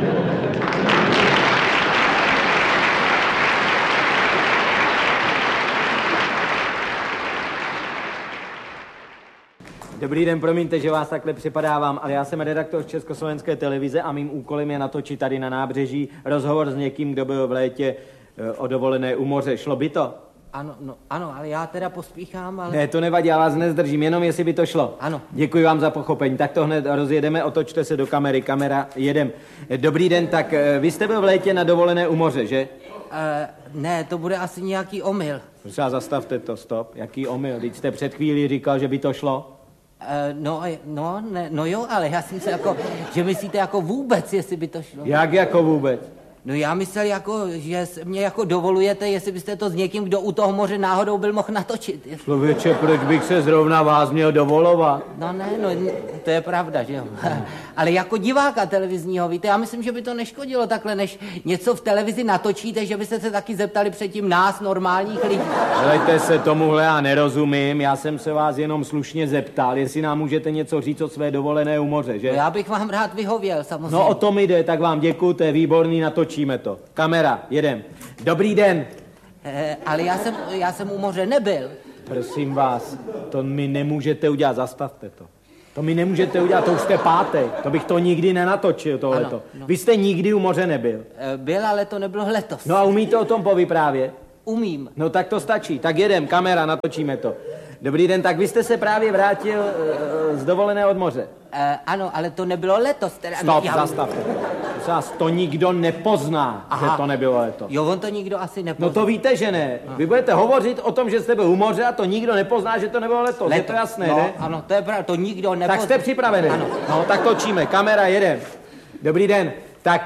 Dobrý den, promiňte, že vás takhle připadávám, ale já jsem redaktor Československé televize a mým úkolem je natočit tady na nábřeží rozhovor s někým, kdo byl v létě o dovolené u moře. Šlo by to? Ano, no, ano, ale já teda pospíchám, ale... Ne, to nevadí, já vás nezdržím, jenom jestli by to šlo. Ano. Děkuji vám za pochopení. Tak to hned rozjedeme, otočte se do kamery, kamera, jedem. Dobrý den, tak vy jste byl v létě na dovolené u moře, že? Uh, ne, to bude asi nějaký omyl. Prosím, zastavte to, stop. Jaký omyl? Teď jste před chvílí říkal, že by to šlo. Uh, no, no, ne, no jo, ale já jsem se jako, že myslíte jako vůbec, jestli by to šlo. Jak jako vůbec? No já myslel, jako, že mě jako dovolujete, jestli byste to s někým, kdo u toho moře náhodou byl, mohl natočit. Člověče, proč bych se zrovna vás měl dovolovat? No ne, no to je pravda, že jo. Ale jako diváka televizního, víte, já myslím, že by to neškodilo takhle, než něco v televizi natočíte, že byste se taky zeptali předtím nás, normálních lidí. Helejte se, tomuhle já nerozumím, já jsem se vás jenom slušně zeptal, jestli nám můžete něco říct o své dovolené u moře, že? No já bych vám rád vyhověl, samozřejmě. No o tom jde, tak vám děkuju, to je výborný, natočíme to. Kamera, jedem. Dobrý den. E, ale já jsem, já jsem u moře nebyl. Prosím vás, to mi nemůžete udělat, zastavte to. To mi nemůžete udělat, to už jste pátek, to bych to nikdy nenatočil, tohleto. No. Vy jste nikdy u moře nebyl. E, byl, ale to nebylo letos. No a umíte o tom povyprávět? Umím. No tak to stačí, tak jedem, kamera, natočíme to. Dobrý den, tak vy jste se právě vrátil uh, z dovolené od moře. Uh, ano, ale to nebylo letos. Teda, Stop, já... zastavte. To nikdo nepozná, Aha. že to nebylo letos. Jo, on to nikdo asi nepozná. No to víte, že ne. Vy budete hovořit o tom, že jste byl u moře a to nikdo nepozná, že to nebylo letos. letos. Je to jasné, no, ne? Ano, to je pravda, to nikdo nepozná. Tak jste připravený? Ano. No, tak točíme, kamera, jedem. Dobrý den, tak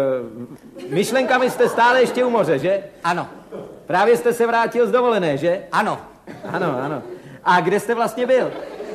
uh, myšlenkami jste stále ještě u moře, že? Ano. Právě jste se vrátil z dovolené, že? Ano. Ano, ano. A kde jste vlastně byl?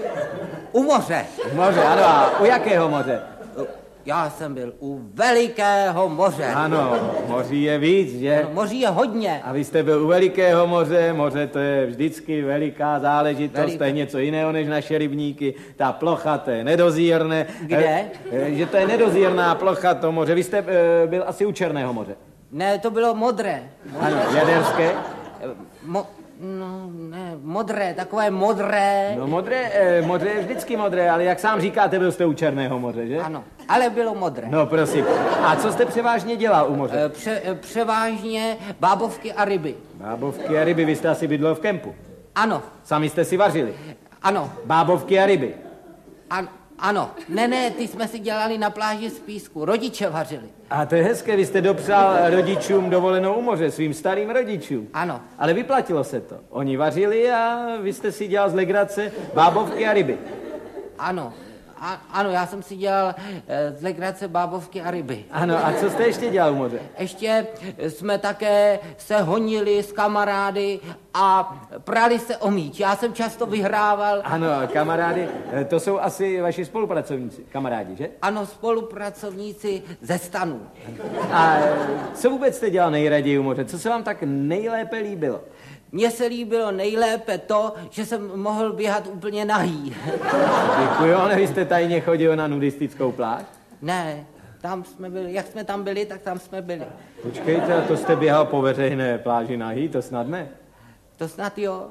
U moře. U moře, ano. A u jakého moře? Já jsem byl u velikého moře. Ano, moří je víc, že? Ano, moří je hodně. A vy jste byl u velikého moře, moře to je vždycky veliká záležitost, Veliké. To je něco jiného než naše rybníky. Ta plocha, to je nedozírné. Kde? E, že to je nedozírná plocha, to moře. Vy jste e, byl asi u Černého moře. Ne, to bylo modré. Ano, jaderské? Mo- No, ne, modré, takové modré. No modré, eh, modré je vždycky modré, ale jak sám říkáte, byl jste u Černého moře, že? Ano, ale bylo modré. No prosím. A co jste převážně dělal u moře? E, pře, e, převážně bábovky a ryby. Bábovky a ryby, vy jste asi bydlel v kempu. Ano. Sami jste si vařili. Ano. Bábovky a ryby. An, ano. Ne, ne, ty jsme si dělali na pláži z písku. Rodiče vařili. A to je hezké, vy jste dopřál rodičům dovolenou u moře, svým starým rodičům. Ano. Ale vyplatilo se to. Oni vařili a vy jste si dělal z legrace bábovky a ryby. Ano. A, ano, já jsem si dělal e, z legrace bábovky a ryby. Ano, a co jste ještě dělal u moře? Ještě jsme také se honili s kamarády a prali se o míč. Já jsem často vyhrával. Ano, kamarády, to jsou asi vaši spolupracovníci, kamarádi, že? Ano, spolupracovníci ze stanů. A co vůbec jste dělal nejraději u moře? Co se vám tak nejlépe líbilo? Mně se líbilo nejlépe to, že jsem mohl běhat úplně nahý. Děkuji, ale vy jste tajně chodil na nudistickou pláž? Ne, tam jsme byli, jak jsme tam byli, tak tam jsme byli. Počkejte, a to jste běhal po veřejné pláži nahý, to snad ne? To snad jo.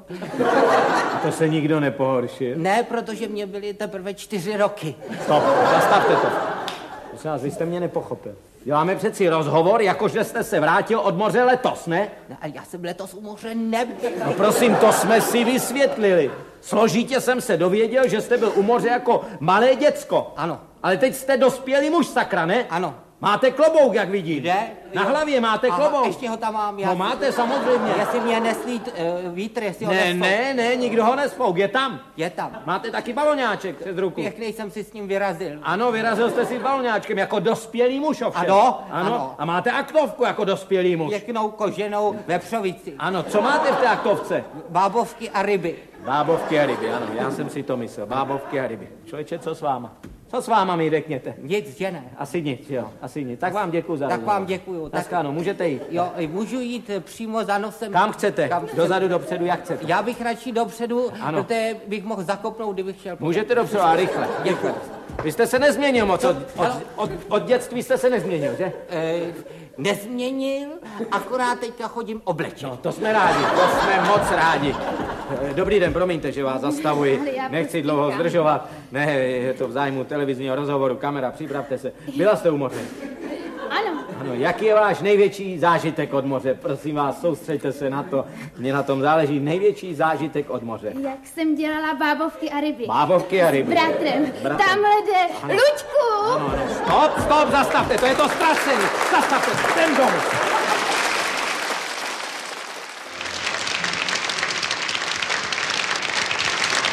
A to se nikdo nepohoršil? Ne, protože mě byly teprve čtyři roky. Stop, zastavte to. Prosím vás, vy jste mě nepochopil. Děláme přeci rozhovor, jakože jste se vrátil od moře letos, ne? No, a já jsem letos u moře nebyl. No prosím, to jsme si vysvětlili. Složitě jsem se dověděl, že jste byl u moře jako malé děcko. Ano. Ale teď jste dospělý muž, sakra, ne? Ano. Máte klobouk, jak vidím. Kde? Na hlavě máte Aha, klobouk. ještě ho tam mám. Já no máte, samozřejmě. Jestli mě neslí uh, vítr, jestli ho Ne, nespouk. ne, ne, nikdo ho nespouk, je tam. Je tam. Máte taky baloňáček přes ruku. Pěkný jsem si s ním vyrazil. Ano, vyrazil jste si s baloňáčkem jako dospělý muž ovšem. Ano, ano. ano. A máte aktovku jako dospělý muž. Pěknou koženou vepřovici. Ano, co máte v té aktovce? Bábovky a ryby. Bábovky a ryby, ano, já jsem si to myslel. Bábovky a ryby. Člověče, co s váma? Co s váma mi řekněte? Nic, že ne. Asi nic, jo, asi nic. Tak vám děkuju za Tak rozhovor. vám děkuju. Tak ano, můžete jít. Jo, můžu jít přímo za nosem. Kam chcete? Kam chcete? Dozadu, dopředu, jak chcete. Já bych radši dopředu, Ano. protože bych mohl zakopnout, kdybych šel. Můžete dopředu, ale rychle. Děkuji. Vy jste se nezměnil moc, od, od, od, od dětství jste se nezměnil, že? E, nezměnil, akorát teďka chodím oblečen. No, to jsme rádi, to jsme moc rádi. Dobrý den, promiňte, že vás zastavuji, nechci dlouho zdržovat. Ne, je to v zájmu televizního rozhovoru, kamera, připravte se. Byla jste u moře? Ano. Ano, jaký je váš největší zážitek od moře? Prosím vás, soustřeďte se na to, mně na tom záleží. Největší zážitek od moře. Jak jsem dělala bábovky a ryby. Bábovky a ryby. S bratrem. Bratrem. Tamhle jde. Ano. Luďku! Ano, ano. Stop, stop, zastavte, to je to ztracení. Zastavte, ten domů.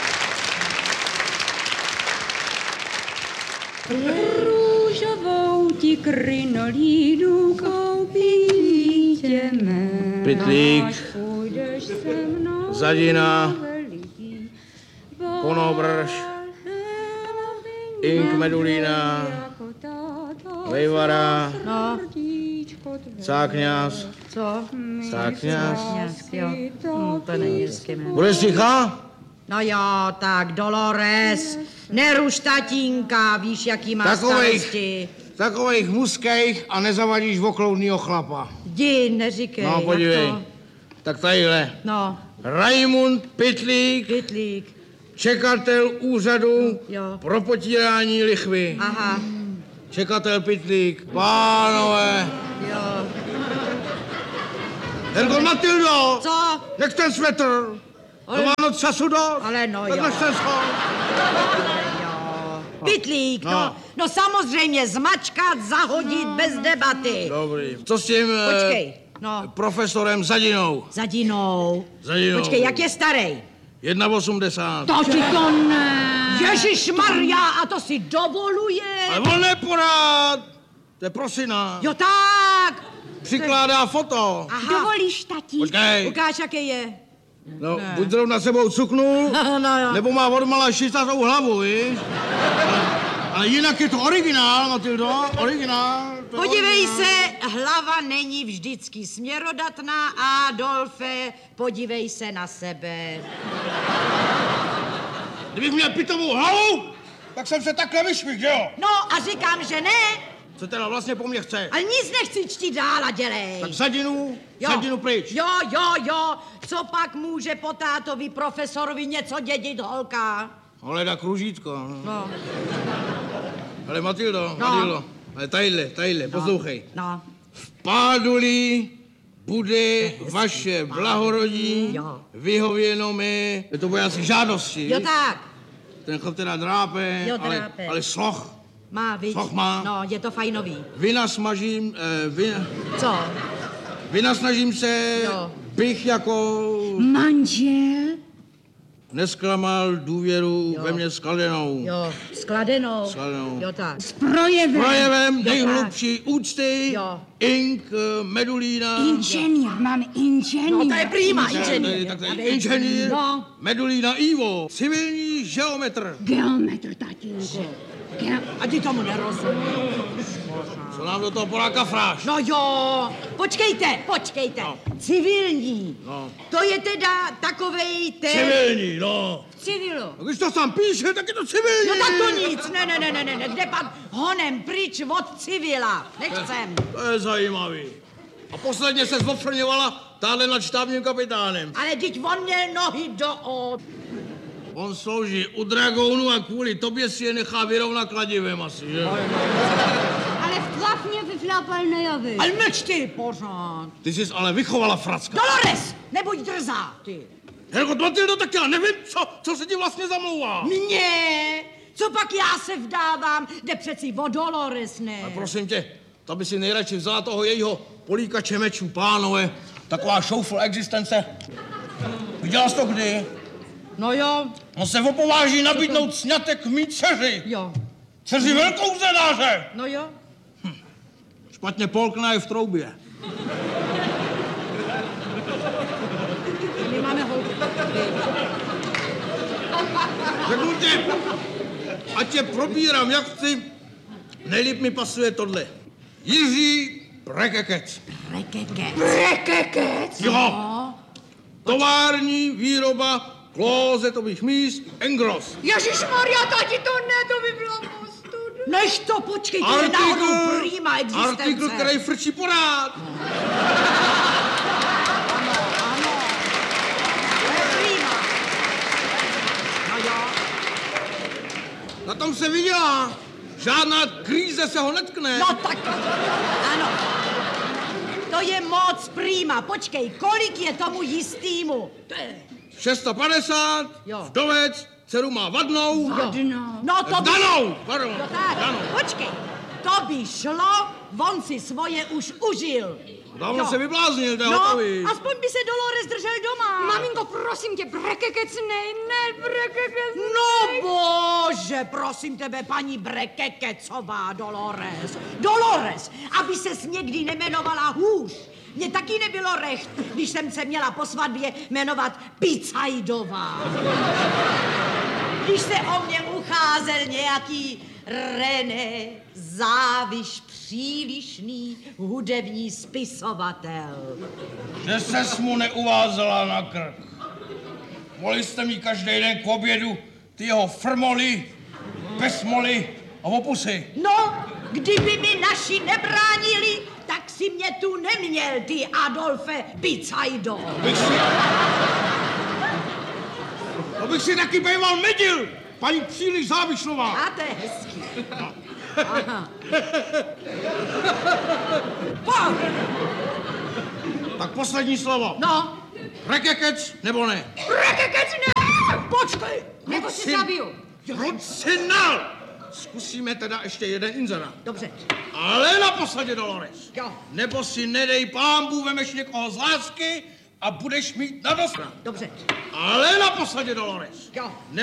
Růžovou ti krinolínu koupí dítě mé. Pytlík, Zadina, Ponobrž, Ink Medulína, Vejvara, No. Cákňas, Co? Cákňas. Jo. Hm, to není hezky jméno. Budeš ticha? No jo, tak Dolores, neruš tatínka, víš, jaký má Takovejch, starosti. takovejch muskejch a nezavadíš okloudnýho chlapa. Jdi, neříkej. No, jak podívej. to? Tak tadyhle. No, Raimund Pytlík, Pytlík. čekatel úřadu Jo. pro potírání lichvy. Aha, Čekatel Pytlík, pánové. jo. Herko Matildo! Co? Nech ten svetr! Ale- To Vánoc času dost! Ale no Tak jo. nech ten schod! Pytlík, no. No. no. No samozřejmě zmačkat, zahodit bez debaty. Dobrý. Co s tím eh, Počkej, no. profesorem Zadinou? Zadinou. Zadinou. Počkej, jak je starý? jedna osmdesát. To ti to ne. Ježišmarja, a to si dovoluje. Ale on neporad! To je prosina. Jo tak. Přikládá foto. Aha. Dovolíš, tatí? Počkej. Ukáž, jaký je. No, buď zrovna sebou cuknul, No, jo. nebo má odmala šistatou hlavu, víš? Ale jinak je to originál, Matildo, originál. to je Podívej originál. se, hlava není vždycky směrodatná, Adolfe, podívej se na sebe. Kdybych měl pitovou hlavu, tak jsem se takhle vyšvih, že jo? No a říkám, že ne, Co teda vlastně po mně chce? ale nic nechci čtít dál a dělej. Tak Zadinu, Jo. Zadinu pryč. Jo, jo, jo, co pak může po tátovi profesorovi něco dědit holka? Holeda kružítko. No. No, Ale Matildo, No. Matildo, ale tadyhle, tadyhle, poslouchej. no, Pádulí bude vaše blahorodí Jo. vyhověno mi, to bude asi žádosti. jo tak, Ten chlap teda drápe, Jo, ale, drápe. ale sloh. má, viď? Sloh má. No, je to fajnový. Vynasmažím, eh, vy, Co? vynasnažím se, Jo. bych jako Manžel? nesklamal důvěru Jo. ve mně skladenou. Jo, skladenou. Skladenou. Jo tak. S projevem. Projevem Jo, nejhlubší úcty, Jo. Ink eh, Medulína. Inženýr, máme inženýr. No to je prýma, inženýr. Tak tady inženýr, No. Medulína Ivo, civilní geometr. Geometr, tatínku. Ge- A ty tomu nerozumíš. Co nám do toho podá kafráš? No jo, počkejte, počkejte. No. Civilní. No. To je teda takovej ten... Civilní, no. V civilu. A když to sám píše, tak je to civilní. No tak to nic, ne, ne, ne, ne, ne, ne, kde pak honem pryč od civila, nechcem. To je zajímavý. A posledně se zofrňovala táhle nad štábním kapitánem. Ale teď on měl nohy do o... On slouží u dragounu a kvůli tobě si je nechá vyrovnat kladivem asi, že? Ale v tlapně vyflápal nejaví. Ale mlč ty pořád. Ty jsi ale vychovala fracka. Dolores, nebuď drzá, ty. Hergot Matildo, tak já nevím, co, co se ti vlastně zamlouvá. Mně? Co pak já se vdávám? Jde přeci o Dolores, ne? A prosím tě, ta by si nejradši vzala toho jejího políkače mečů, pánové. Taková šoufl existence. Viděla jsi to kdy? No jo. On se opováží nabídnout sňatek mý dceři. Jo. Dceři velkou zenáře. No jo. Hm. Špatně polkna je v troubě. My máme holku. Řeknu ti, ať tě probírám, jak chci, nejlíp mi pasuje tohle. Jiří Brekekec. Brekekec. Brekekec? Jo. No. Tovární výroba klozetových míst Engros. Ježišmarja, tati, to ne, to by bylo postudu. Než to, počkej, to je náhodou prýma existence. Artikl, který frčí porád. Na tom se viděla. Žádná kríze se ho netkne. No tak, ano. To je moc prýma. Počkej, kolik je tomu jistýmu? šest set padesát, Jo. vdovec, dceru má vadnou. Vadnou. No to by... Danou, pardon. No tak, Danou. počkej, to by šlo on si svoje už užil. Dávno se vybláznil, to je No, hotový. aspoň by se Dolores držel doma. Maminko, prosím tě, brekekecnej, ne, brekekecnej. No bože, prosím tebe, paní Brekekecová Dolores. Dolores, aby ses někdy nemenovala hůř. Mně taky nebylo recht, když jsem se měla po svatbě jmenovat Picajdová. Když se o mě ucházel nějaký René Záviš, přílišný hudební spisovatel. Že ses mu neuvázela na krk. Mohli jste mít každý den k obědu ty jeho frmoly, besmoly a opusy. No, kdyby mi naši nebránili, tak si mě tu neměl, ty Adolfe Picajdo. Bych si... To bych si taky bejval medil, paní příliš Závišlová. A to je hezký. No. Aha. Pojď. Tak poslední slovo. No. Rekekec nebo ne? Rekekec ne! Počkej. Nebo si zabiju. Rucinal! Zkusíme teda ještě jeden inzerát. Dobře. Ale naposledy, Dolores. Jo. Nebo si nedej pámbu, vemeš někoho z lásky a budeš mít na dost. Dobře. Ale naposledy, Dolores. Jo. Ne-